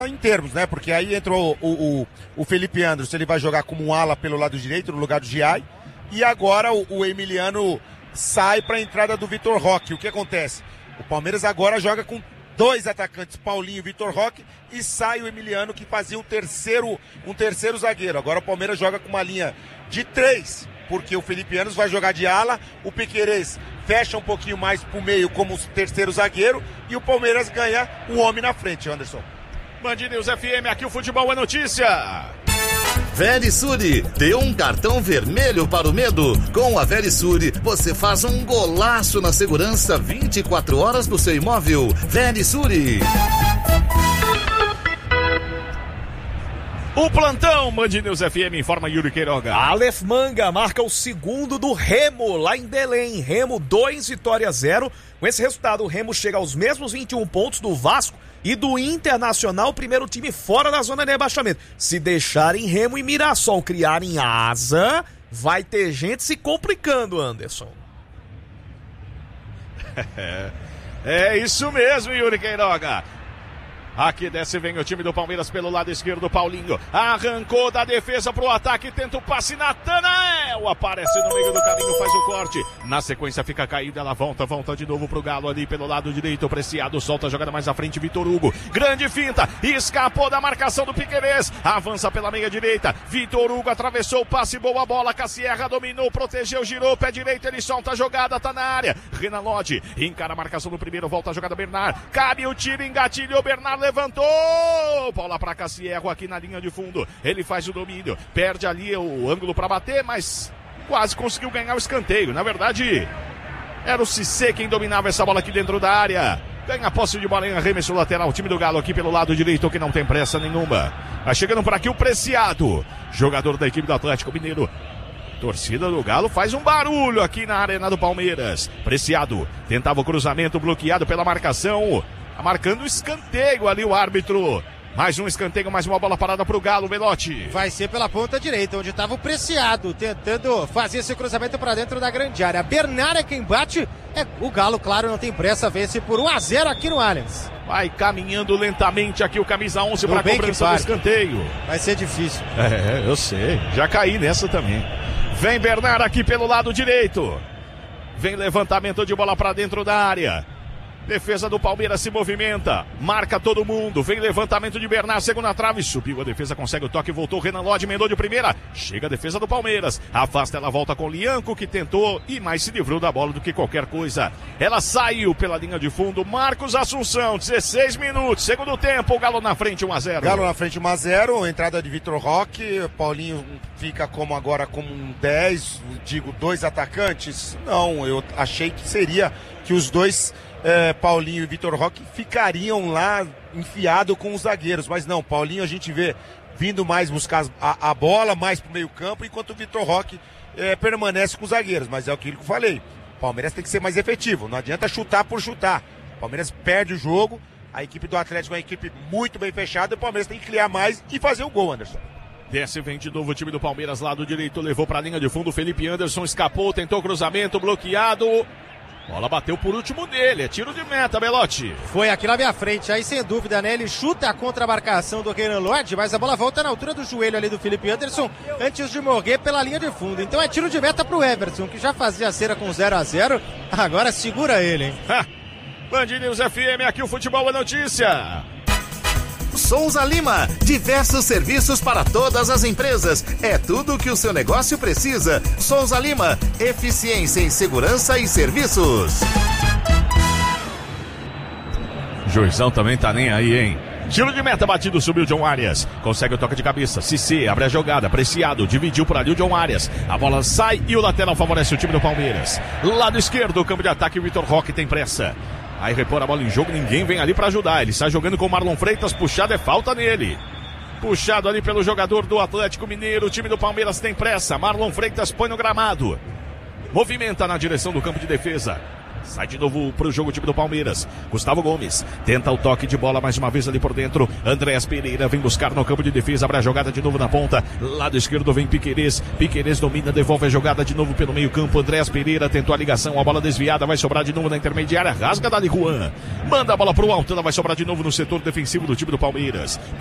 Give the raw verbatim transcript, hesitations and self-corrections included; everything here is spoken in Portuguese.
em termos, né? Porque aí entrou o, o, o Felipe Anderson, ele vai jogar como um ala pelo lado direito, no lugar do Giai. E agora o, o Emiliano sai para a entrada do Vitor Roque. O que acontece? O Palmeiras agora joga com dois atacantes, Paulinho e Vitor Roque, e sai o Emiliano, que fazia um terceiro, um terceiro zagueiro. Agora o Palmeiras joga com uma linha de três, porque o Felipe Anderson vai jogar de ala, o Piquerez fecha um pouquinho mais pro meio como terceiro zagueiro, e o Palmeiras ganha o homem na frente, Anderson. Band News F M, aqui o futebol é notícia. Verisure, dê um cartão vermelho para o medo. Com a Verisure, você faz um golaço na segurança vinte e quatro horas do seu imóvel. Verisure. O plantão Band News F M informa Yuri Queiroga. Aleph Manga marca o segundo do Remo lá em Belém. Remo dois, Vitória zero. Com esse resultado, o Remo chega aos mesmos vinte e um pontos do Vasco e do Internacional, primeiro time fora da zona de rebaixamento. Se deixarem Remo e Mirassol criarem asa, vai ter gente se complicando, Anderson. É isso mesmo, Yuri Queiroga. Aqui desce, vem o time do Palmeiras pelo lado esquerdo, Paulinho arrancou da defesa pro ataque, tenta o passe, Natanael aparece no meio do caminho, faz o corte, na sequência fica caída, ela volta, volta de novo pro Galo ali pelo lado direito, Preciado solta a jogada mais à frente, Vitor Hugo, grande finta, escapou da marcação do Piquerez, avança pela meia direita, Vitor Hugo atravessou o passe, boa bola, Cassierra dominou, protegeu, girou, pé direito, ele solta a jogada, tá na área, Renan Lodge encara a marcação do primeiro, volta a jogada, Bernard, cabe o tiro, engatilhou, Bernard levantou, bola para Cassierro aqui na linha de fundo, ele faz o domínio, perde ali o ângulo para bater, mas quase conseguiu ganhar o escanteio, na verdade era o Cissé quem dominava essa bola aqui dentro da área, ganha a posse de bola em arremesso lateral, o time do Galo aqui pelo lado direito que não tem pressa nenhuma, vai chegando por aqui o Preciado, jogador da equipe do Atlético Mineiro. Torcida do Galo faz um barulho aqui na arena do Palmeiras. Preciado tentava o cruzamento, bloqueado pela marcação, marcando o escanteio ali o árbitro. Mais um escanteio, mais uma bola parada pro Galo, Belotti. Vai ser pela ponta direita, onde estava o Preciado, tentando fazer esse cruzamento para dentro da grande área. Bernard é quem bate, é o Galo, claro, não tem pressa, vence por um a zero aqui no Allianz. Vai caminhando lentamente aqui o camisa onze para a cobrança do escanteio. Vai ser difícil. É, eu sei, já caí nessa também. Vem Bernard aqui pelo lado direito. Vem levantamento de bola para dentro da área. Defesa do Palmeiras se movimenta, marca todo mundo, vem levantamento de Bernard, segunda trave, subiu a defesa, consegue o toque, voltou, Renan Lodge, emendou de primeira, chega a defesa do Palmeiras, afasta, ela volta com o Lianco, que tentou e mais se livrou da bola do que qualquer coisa, ela saiu pela linha de fundo, Marcos Assunção, dezesseis minutos, segundo tempo, o Galo na frente, um a zero. Galo na frente, um a zero, entrada de Vitor Roque, Paulinho fica como agora como um dez, digo, dois atacantes, não, eu achei que seria que os dois... É, Paulinho e Vitor Roque ficariam lá enfiado com os zagueiros, mas não, Paulinho a gente vê vindo mais buscar a, a bola, mais pro meio campo, enquanto o Vitor Roque é, permanece com os zagueiros, mas é aquilo que eu falei, o Palmeiras tem que ser mais efetivo, não adianta chutar por chutar, o Palmeiras perde o jogo, a equipe do Atlético é uma equipe muito bem fechada, o Palmeiras tem que criar mais e fazer o gol, Anderson. Desce, vem de novo o time do Palmeiras, lado direito, levou pra linha de fundo, Felipe Anderson escapou, tentou cruzamento, bloqueado, bola bateu por último dele, é tiro de meta, Belotti. Foi aqui na minha frente, aí sem dúvida, né? Ele chuta a contra-marcação do Renan Lodge, mas a bola volta na altura do joelho ali do Felipe Anderson, antes de morrer pela linha de fundo. Então é tiro de meta pro Everson, que já fazia a cera com zero a zero, agora segura ele, hein? Ha! Band News F M, aqui o futebol é notícia. Souza Lima, diversos serviços para todas as empresas. É tudo o que o seu negócio precisa. Souza Lima, eficiência em segurança e serviços. Juizão também tá nem aí, hein? Tiro de meta batido, subiu John Arias. Consegue o toque de cabeça. Cissé abre a jogada. Preciado, dividiu por ali o John Arias. A bola sai e o lateral favorece o time do Palmeiras. Lado esquerdo, o campo de ataque, o Vitor Roque tem pressa. Aí repor a bola em jogo, ninguém vem ali pra ajudar. Ele está jogando com o Marlon Freitas, puxado é falta nele. Puxado ali pelo jogador do Atlético Mineiro, o time do Palmeiras tem pressa. Marlon Freitas põe no gramado. Movimenta na direção do campo de defesa. Sai de novo pro jogo o time do Palmeiras. Gustavo Gomes tenta o toque de bola mais uma vez ali por dentro. Andréas Pereira vem buscar no campo de defesa. Abre a jogada de novo na ponta. Lado esquerdo vem Piquerez. Piquerez domina, devolve a jogada de novo pelo meio campo. Andréas Pereira tentou a ligação. A bola desviada. Vai sobrar de novo na intermediária. Rasga Dali Juan. Manda a bola pro alto. Ela vai sobrar de novo no setor defensivo do time do Palmeiras.